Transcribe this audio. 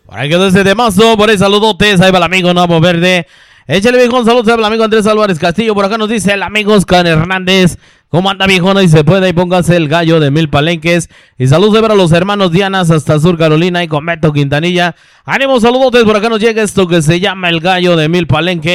Por ahí quedó ese temazo, por ahí saludotes, ahí va el amigo Nabo Verde. Échale viejón, saludos al amigo Andrés Álvarez Castillo. Por acá nos dice el amigo Oscar Hernández. ¿Cómo anda viejón? Ahí se puede, y póngase el gallo de Mil Palenques. Y saludos para los hermanos Dianas hasta Sur Carolina y con Beto Quintanilla. Ánimo, saludotes, por acá nos llega esto que se llama el gallo de Mil Palenques.